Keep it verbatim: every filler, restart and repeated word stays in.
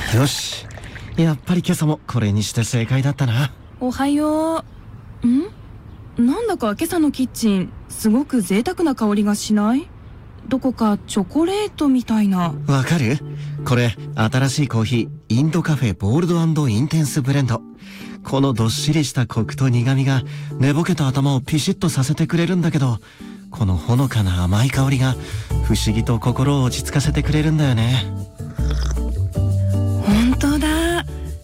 よし、やっぱり今朝もこれにして正解だったな。 おはよう。ん？なんだか今朝のキッチンすごく贅沢な香りがしない？どこかチョコレートみたいな。 わかる？これ新しいコーヒー、インドカフェボールド&インテンスブレンド。このどっしりしたコクと苦味が寝ぼけた頭をピシッとさせてくれるんだけど、このほのかな甘い香りが不思議と心を落ち着かせてくれるんだよね。